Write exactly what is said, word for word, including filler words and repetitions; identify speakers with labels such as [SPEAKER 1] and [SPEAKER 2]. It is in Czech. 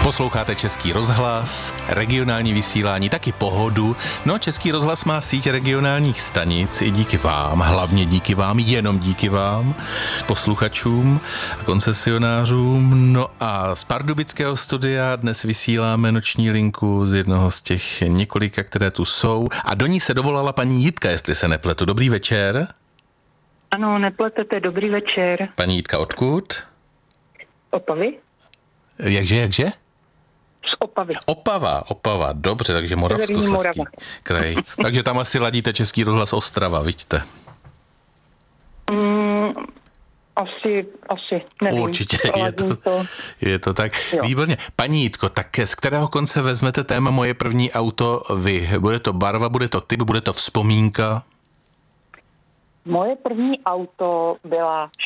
[SPEAKER 1] Posloucháte Český rozhlas, regionální vysílání, taky Pohodu. No, Český rozhlas má síť regionálních stanic i díky vám, hlavně díky vám, jenom díky vám, posluchačům a koncesionářům. No a z pardubického studia dnes vysíláme noční linku z jednoho z těch několika, které tu jsou. A do ní se dovolala paní Jitka, jestli se nepletu. Dobrý večer.
[SPEAKER 2] Ano, nepletete, dobrý večer.
[SPEAKER 1] Paní Jitka, odkud?
[SPEAKER 2] Opavy?
[SPEAKER 1] Jakže, jakže?
[SPEAKER 2] Z Opavy.
[SPEAKER 1] Opava, Opava, dobře, takže Moravskoslezský kraj. Takže tam asi ladíte Český rozhlas Ostrava, vidíte?
[SPEAKER 2] Mm, asi, asi, nevím.
[SPEAKER 1] Určitě, je to,
[SPEAKER 2] to.
[SPEAKER 1] je to tak. Jo. Výborně. Paní Jitko, tak z kterého konce vezmete téma Moje první auto vy? Bude to barva, bude to typ, bude to vzpomínka?
[SPEAKER 2] Moje první auto byla